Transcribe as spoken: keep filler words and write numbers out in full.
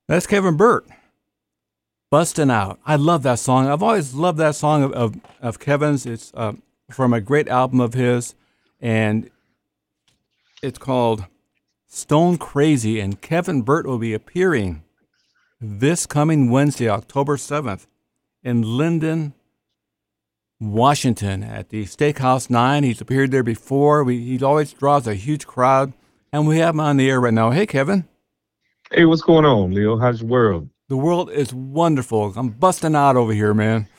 That's Kevin Burt, Bustin' Out. I love that song. I've always loved that song of, of, of Kevin's. It's uh, from a great album of his, and it's called Stone Crazy, and Kevin Burt will be appearing this coming Wednesday, October seventh, in Linden, Washington at the Steakhouse nine. He's appeared there before. We, he always draws a huge crowd, and we have him on the air right now. Hey, Kevin. Hey, what's going on, Leo? How's your world? The world is wonderful. I'm busting out over here, man.